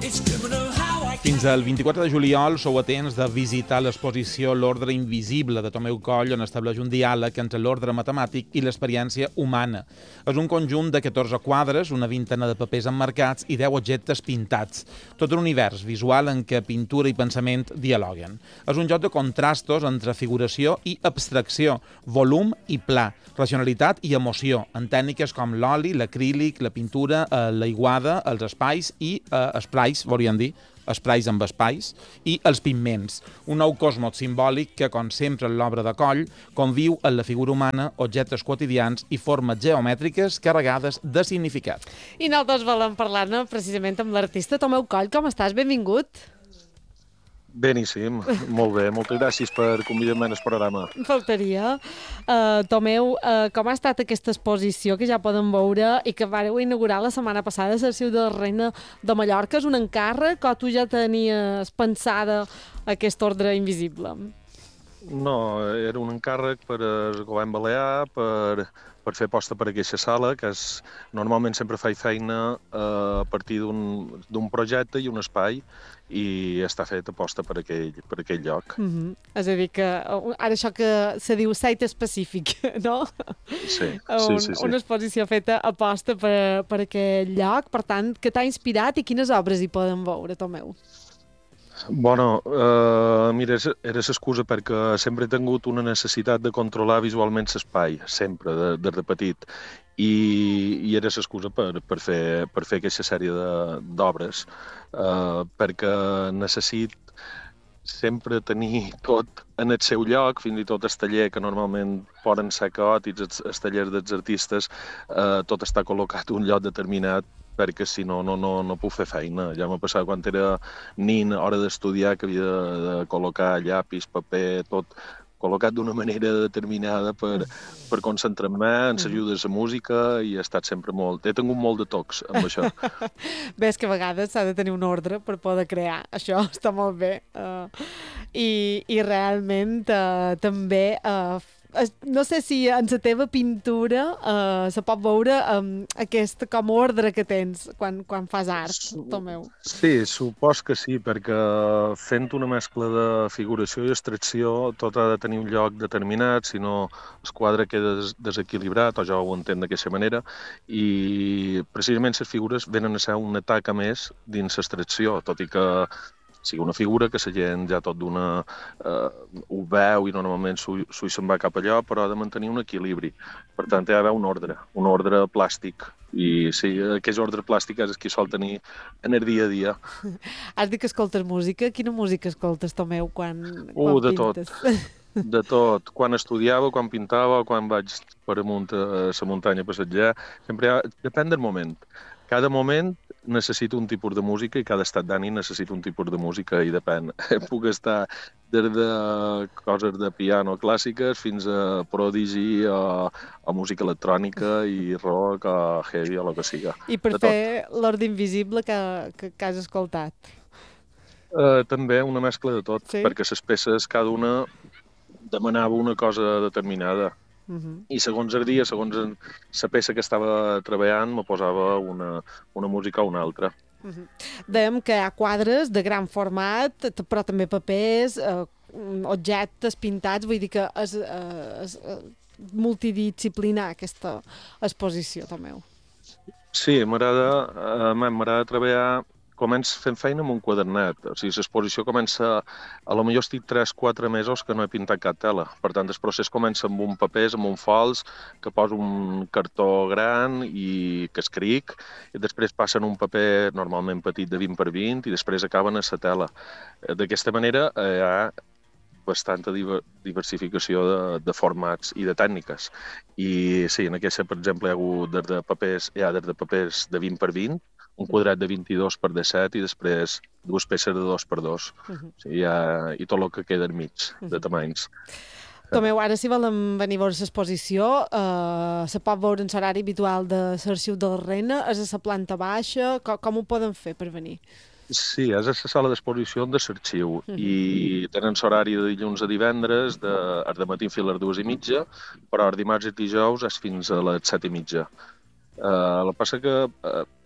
Fins al 24 de juliol sou a temps de visitar l'exposició L'Ordre Invisible de Tomeu Coll, on estableix un diàleg entre l'ordre matemàtic i l'experiència humana. És un conjunt de 14 quadres, una vintena de papers emmarcats i 10 objectes pintats. Tot un univers visual en què pintura i pensament dialoguen. És un joc de contrastos entre figuració i abstracció, volum i pla, racionalitat i emoció, en tècniques com l'oli, l'acrílic, la pintura, l'aiguada, els espais i esplais, volíem dir, esprais amb espais, i els pigments, un nou cosmos simbòlic que, com sempre en l'obra de Coll, conviu en la figura humana, objectes quotidians i formes geomètriques carregades de significat. I nosaltres volem parlar-ne precisament amb l'artista Tomeu Coll. Com estàs? Benvingut. Beníssim, molt bé. Moltes gràcies per convidar-me al programa. Faltaria. Tomeu, com ha estat aquesta exposició que ja podem veure i que vareu inaugurar la setmana passada a l'Arxiu de la Reina de Mallorca? És un encàrrec o tu ja tenies pensada aquest ordre invisible? No, era un encàrrec per al govern balear, per fer posta per aquesta sala, que normalment sempre faig feina a partir d'un projecte i un espai, i està fet aposta per aquell lloc. És a dir, que ara això que se diu site específic, no? Sí. Una exposició feta aposta per aquell lloc. Per tant, què t'ha inspirat i quines obres hi poden veure, Tomeu? Bueno, mira, era l'excusa perquè sempre he tingut una necessitat de controlar visualment l'espai, sempre, des de petit. I era l'excusa per fer aquesta sèrie d'obres, perquè necessit sempre tenir tot en el seu lloc, fins i tot el taller, que normalment poden ser caòtics, els tallers dels artistes, tot està col·locat en un lloc determinat, perquè si no puc fer feina. Ja m'ha passat quan era nin, hora d'estudiar, que havia de col·locar llapis, paper, tot col·locat d'una manera determinada per concentrar-me en l'ajuda de la música, i he estat sempre molt... He tingut molt de tocs amb això. Ves que a vegades s'ha de tenir un ordre per poder crear. Això està molt bé. I realment també... no sé si en la teva pintura se pot veure aquest com ordre que tens quan fas art, Tomeu. Sí, supos que sí, perquè fent una mescla de figuració i abstracció tot ha de tenir un lloc determinat, si no el quadre queda desequilibrat, o jo ho entenc d'aquesta manera, i precisament les figures venen a ser un atac a més dins l'abstracció, tot i que sigui una figura que la gent ja tot d'una ho veu i normalment se'n va cap allò, però ha de mantenir un equilibri. Per tant, hi ha d'haver un ordre plàstic. I sí, aquest ordre plàstic és el que sol tenir en el dia a dia. Has dit que escoltes música. Quina música escoltes, Tomeu, quan de pintes? De tot. Quan estudiava, quan pintava, quan vaig per amunt a la muntanya a passejar, sempre depèn del moment. Cada moment necessito un tipus de música i cada estat d'ànim necessita un tipus de música, i depèn. Puc estar des de coses de piano clàssiques fins a Prodigy o música electrònica i rock o heavy o el que siga. I per fer l'Ordre Invisible que has escoltat? També una mescla de tot, sí? Perquè les peces cada una demanava una cosa determinada. I segons el dia, segons la peça que estava treballant, me posava una música o una altra. Dèiem que hi ha quadres de gran format, però també papers, objectes pintats, vull dir que és multidisciplinar aquesta exposició, Tomeu. Sí, m'agrada treballar. Començo fent feina amb un quadernet. O sigui, l'exposició comença... A lo millor estic 3-4 mesos que no he pintat cap tela. Per tant, el procés comença amb un papers, amb un fols, que poso un cartó gran i que escric, i després passen un paper normalment petit de 20 per 20 i després acaben a la tela. D'aquesta manera hi ha bastanta diversificació de formats i de tècniques. I sí, en aquesta, per exemple, hi ha hagut des de papers de 20 per 20, un quadrat de 22 per 17 i després dues peces de 2 per 2. I tot el que queda enmig de tamanys. Tomeu, ara si volen venir a veure l'exposició, se pot veure en l'horari habitual de l'Arxiu de la Reina, és a la planta baixa, com ho poden fer per venir? Sí, és a la sala d'exposició de l'Arxiu i tenen l'horari de dilluns a divendres, de matí fins a les 2:30, però els dimarts i dijous és fins a les 7:30. El que passa que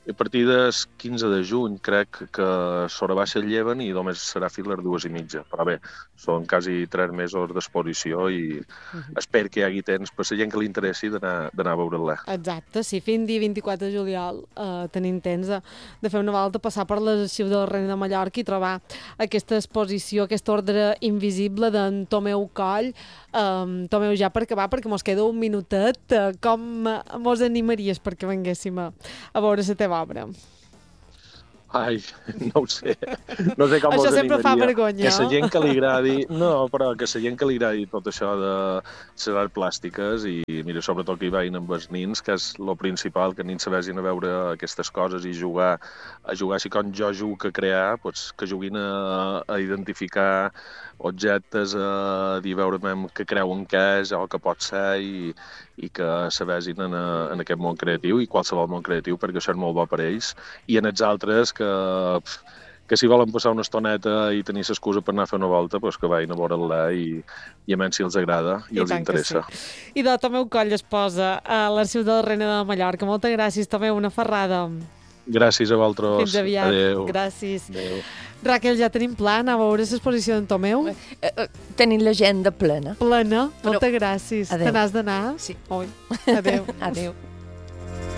a partir del 15 de juny crec que sobre baixa el lleven i només serà fins a les 2:30. Però bé, són quasi 3 mesos d'exposició i espero que hi hagi temps per la gent que li interessi d'anar a veure-la. Exacte, sí, fins dia 24 de juliol tenim temps de fer una volta, passar per les arxius de la Reina de Mallorca i trobar aquesta exposició, aquest ordre invisible d'en Tomeu Coll. Tomeu, ja per acabar, perquè mos queda un minutet, com mos animaries perquè venguéssim a veure la teva obra? Ai, no ho sé. No sé com Això us sempre fa animaria. vergonya, Que la gent que li agradi... No, però que la gent que li agradi tot això de les arts plàstiques i, mira, sobretot que hi vagin amb els nins, que és lo principal, que els nins sabessin a veure aquestes coses i jugar així com jo jugo a crear, doncs, que juguin a identificar objectes, a dir, veure què creuen que és o que pot ser i que sabessin en aquest món creatiu i qualsevol món creatiu, perquè això és molt bo per ells. I en els altres que si volen passar una estoneta i tenir l'excusa per anar a fer una volta, doncs que vagin a veure-la i a menys si els agrada i els interessa. Sí. I de Tomeu Coll es posa a l'Arxiu de la Reina de Mallorca. Moltes gràcies, Tomeu, una ferrada. Gràcies a vosaltres. Fins aviat. Adéu. Gràcies. Adéu. Raquel, ja tenim plan a veure l'exposició d'en Tomeu? Tenim l'agenda plena. Plena? Moltes gràcies. Adéu. Te n'has d'anar? Sí. Oi. Adéu. Adéu.